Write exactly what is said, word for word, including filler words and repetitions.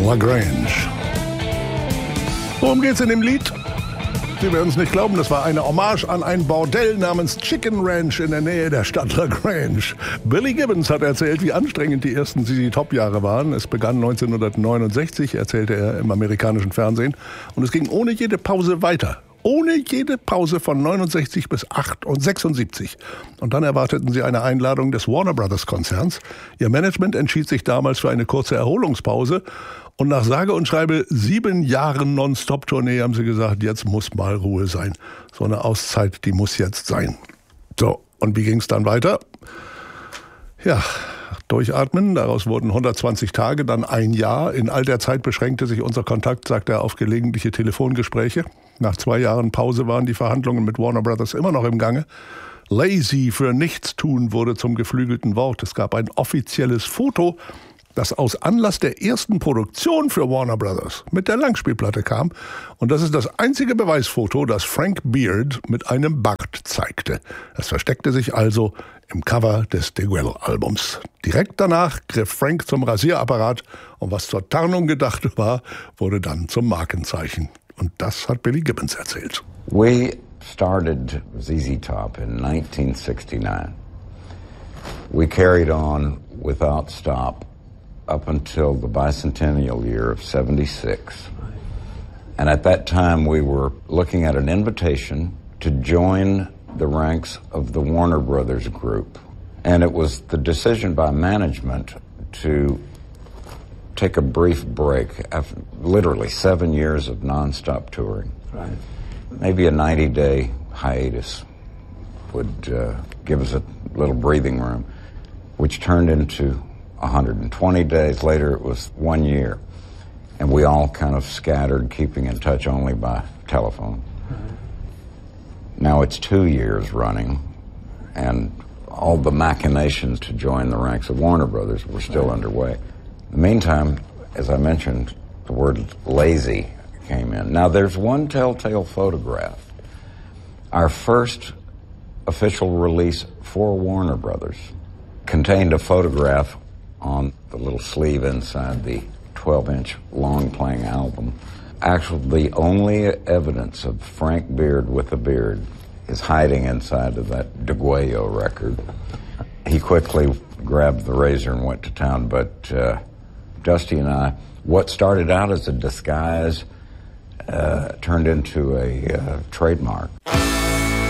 LaGrange. Worum geht's in dem Lied? Sie werden es nicht glauben, das war eine Hommage an ein Bordell namens Chicken Ranch in der Nähe der Stadt LaGrange. Billy Gibbons hat erzählt, wie anstrengend die ersten Z Z Top-Jahre waren. Es begann neunzehnhundertneunundsechzig, erzählte er im amerikanischen Fernsehen. Und es ging ohne jede Pause weiter. Ohne jede Pause von neunundsechzig bis sechsundsiebzig. Und dann erwarteten sie eine Einladung des Warner Brothers Konzerns. Ihr Management entschied sich damals für eine kurze Erholungspause. Und nach sage und schreibe sieben Jahren Non-Stop-Tournee haben sie gesagt, jetzt muss mal Ruhe sein. So eine Auszeit, die muss jetzt sein. So, und wie ging es dann weiter? Ja, durchatmen, daraus wurden hundertzwanzig Tage, dann ein Jahr. In all der Zeit beschränkte sich unser Kontakt, sagt er, auf gelegentliche Telefongespräche. Nach zwei Jahren Pause waren die Verhandlungen mit Warner Brothers immer noch im Gange. Lazy für Nichtstun wurde zum geflügelten Wort. Es gab ein offizielles Foto, das aus Anlass der ersten Produktion für Warner Brothers mit der Langspielplatte kam. Und das ist das einzige Beweisfoto, das Frank Beard mit einem Bart zeigte. Es versteckte sich also im Cover des DeGuello-Albums. Direkt danach griff Frank zum Rasierapparat und was zur Tarnung gedacht war, wurde dann zum Markenzeichen. Und das hat Billy Gibbons erzählt. We started Z Z Top in nineteen sixty-nine. We carried on without stop up until the bicentennial year of seventy-six. And at that time we were looking at an invitation to join the ranks of the Warner Brothers group. And it was the decision by management to take a brief break after literally seven years of nonstop touring. Right. Maybe a ninety-day hiatus would uh, give us a little breathing room, which turned into one hundred twenty days. Later, it was one year. And we all kind of scattered, keeping in touch only by telephone. Mm-hmm. Now it's two years running, and all the machinations to join the ranks of Warner Brothers were still right. underway. In the meantime, as I mentioned, the word lazy came in. Now, there's one telltale photograph. Our first official release for Warner Brothers contained a photograph on the little sleeve inside the twelve-inch long-playing album. Actually, the only evidence of Frank Beard with a beard is hiding inside of that DeGuello record. He quickly grabbed the razor and went to town, but uh, Dusty and I, what started out as a disguise uh, turned into a uh, trademark.